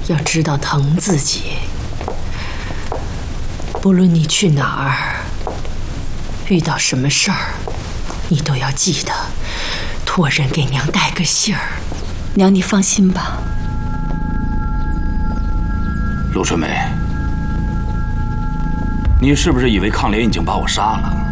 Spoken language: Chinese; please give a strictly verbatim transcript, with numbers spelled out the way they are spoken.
要知道疼自己。不论你去哪儿，遇到什么事儿，你都要记得托人给娘带个信儿。 娘，你放心吧。 陆春梅，你是不是以为抗联已经把我杀了？